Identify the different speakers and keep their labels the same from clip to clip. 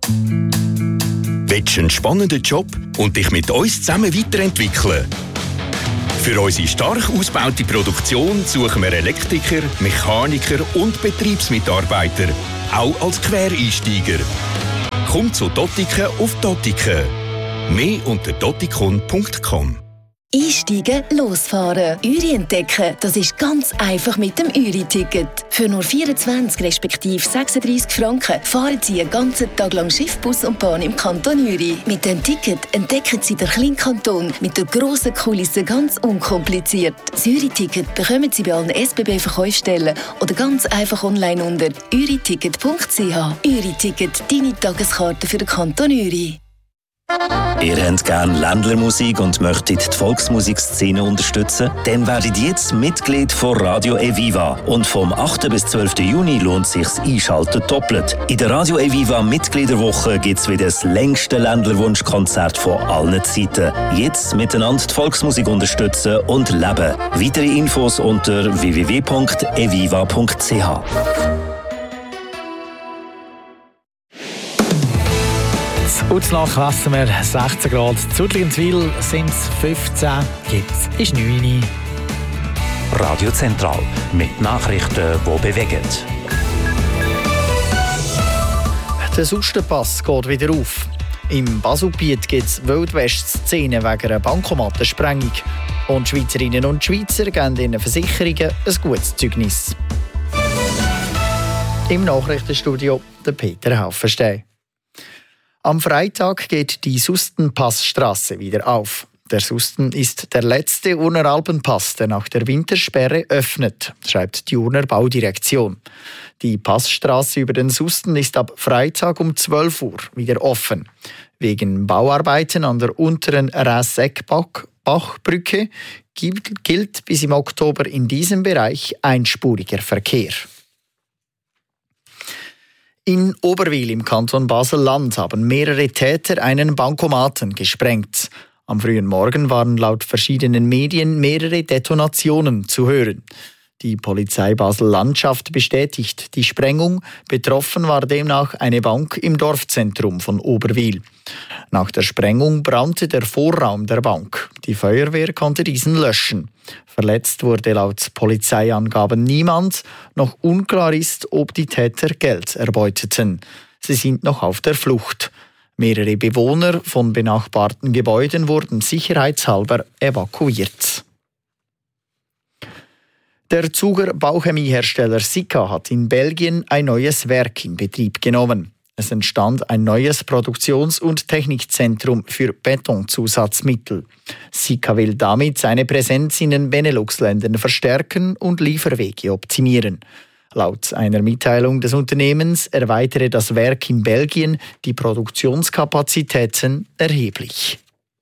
Speaker 1: Willst du einen spannenden Job und dich mit uns zusammen weiterentwickeln? Für unsere stark ausgebaute Produktion suchen wir Elektriker, Mechaniker und Betriebsmitarbeiter, auch als Quereinsteiger. Komm zu Dottiken auf Dottiken. Mehr unter dottikon.com.
Speaker 2: Einsteigen, losfahren, Uri entdecken, das ist ganz einfach mit dem Uri-Ticket. Für nur 24 respektive 36 Franken fahren Sie einen ganzen Tag lang Schiff, Bus und Bahn im Kanton Uri. Mit dem Ticket entdecken Sie den kleinen Kanton mit der grossen Kulisse ganz unkompliziert. Das Uri-Ticket bekommen Sie bei allen SBB-Verkaufsstellen oder ganz einfach online unter uriticket.ch. Uri-Ticket, deine Tageskarte für den Kanton Uri.
Speaker 3: Ihr habt gerne Ländlermusik und möchtet die Volksmusikszene unterstützen? Dann werdet jetzt Mitglied von Radio Eviva. Und vom 8. bis 12. Juni lohnt sich's Einschalten doppelt. In der Radio Eviva Mitgliederwoche gibt's wieder das längste Ländlerwunschkonzert von allen Zeiten. Jetzt miteinander die Volksmusik unterstützen und leben. Weitere Infos unter www.eviva.ch.
Speaker 4: Uznach messen wir 16 Grad. Zudligenswil sind es 15. Jetzt ist 9.
Speaker 3: Radio Zentral mit Nachrichten, die bewegen.
Speaker 4: Der Sustenpass geht wieder auf. Im Baselbiet gibt es Wildwest-Szenen wegen einer Bankomatensprengung. Und Schweizerinnen und Schweizer geben ihren Versicherungen ein gutes Zeugnis. Im Nachrichtenstudio der Peter Haufenstein. Am Freitag geht die Sustenpassstraße wieder auf. Der Susten ist der letzte Urner Alpenpass, der nach der Wintersperre öffnet, schreibt die Urner Baudirektion. Die Passstraße über den Susten ist ab Freitag um 12 Uhr wieder offen. Wegen Bauarbeiten an der unteren Räseck-Bachbrücke gilt bis im Oktober in diesem Bereich einspuriger Verkehr. In Oberwil im Kanton Basel-Land haben mehrere Täter einen Bankomaten gesprengt. Am frühen Morgen waren laut verschiedenen Medien mehrere Detonationen zu hören. Die Polizei Basel-Landschaft bestätigt die Sprengung. Betroffen war demnach eine Bank im Dorfzentrum von Oberwil. Nach der Sprengung brannte der Vorraum der Bank. Die Feuerwehr konnte diesen löschen. Verletzt wurde laut Polizeiangaben niemand. Noch unklar ist, ob die Täter Geld erbeuteten. Sie sind noch auf der Flucht. Mehrere Bewohner von benachbarten Gebäuden wurden sicherheitshalber evakuiert. Der Zuger Bauchemiehersteller Sika hat in Belgien ein neues Werk in Betrieb genommen. Es entstand ein neues Produktions- und Technikzentrum für Betonzusatzmittel. Sika will damit seine Präsenz in den Benelux-Ländern verstärken und Lieferwege optimieren. Laut einer Mitteilung des Unternehmens erweitere das Werk in Belgien die Produktionskapazitäten erheblich.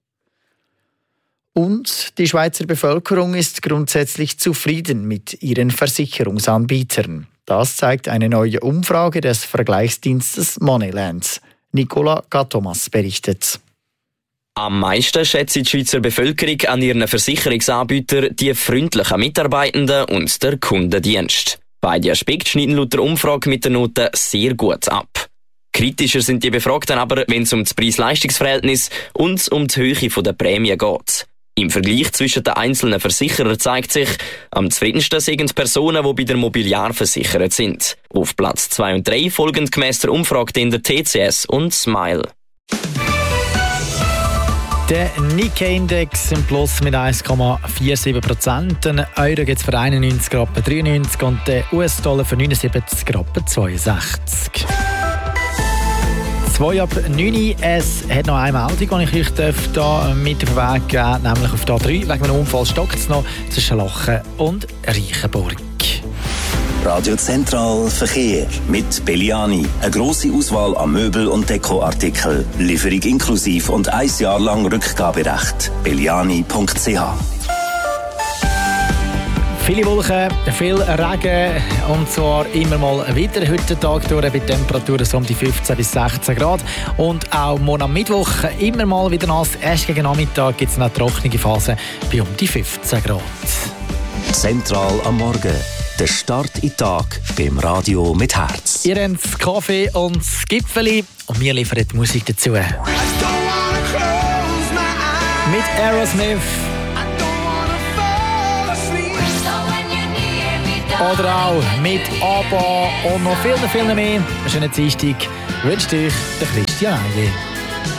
Speaker 4: Und die Schweizer Bevölkerung ist grundsätzlich zufrieden mit ihren Versicherungsanbietern. Das zeigt eine neue Umfrage des Vergleichsdienstes Moneyland. Nicola Gattomas berichtet.
Speaker 5: Am meisten schätzt die Schweizer Bevölkerung an ihren Versicherungsanbietern die freundlichen Mitarbeitenden und der Kundendienst. Beide Aspekte schneiden laut der Umfrage mit der Note sehr gut ab. Kritischer sind die Befragten aber, wenn es um das Preis-Leistungs-Verhältnis und um die Höhe der Prämie geht. Im Vergleich zwischen den einzelnen Versicherern zeigt sich, am zufriedensten sind Personen, die bei der Mobiliar versichert sind. Auf Platz 2 und 3 folgen gemäss der Umfrage in der TCS und Smile.
Speaker 4: Der Nikkei-Index im Plus mit 1,47%. Den Euro gibt es für 91,93 und den US-Dollar für 79,62. 2 ab 9. Es hat noch eine Meldung, die ich euch hier mit auf den Weg geben darf, nämlich auf der 3. Wegen einem Unfall stockt es noch zwischen Lachen und Reichenburg.
Speaker 3: Radio Zentral Verkehr mit Belliani. Eine grosse Auswahl an Möbel- und Dekoartikeln. Lieferung inklusiv und 1 Jahr lang Rückgaberecht. belliani.ch.
Speaker 4: Viele Wolken, viel Regen und zwar immer mal wieder heute Tag durch bei Temperaturen so um die 15 bis 16 Grad. Und auch morgen am Mittwoch immer mal wieder nass. Erst gegen Nachmittag gibt es eine trockene Phase bei um die 15 Grad.
Speaker 3: Zentral am Morgen. Der Start in den Tag beim Radio mit Herz.
Speaker 4: Ihr habt das Kaffee und das Gipfeli und wir liefern die Musik dazu. Mit Aerosmith. Oder auch mit ABBA und noch viel mehr. Einen schönen Dienstag wünscht euch der Christian Eiche.